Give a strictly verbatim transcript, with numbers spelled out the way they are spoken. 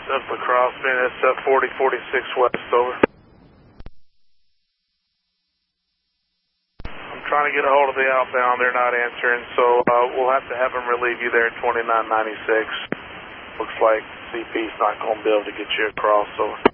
Up across, man, that's uh, forty forty-six west, over. I'm trying to get a hold of the outbound, they're not answering, so uh, we'll have to have them relieve you there at twenty-nine ninety-six. Looks like C P's not going to be able to get you across, over.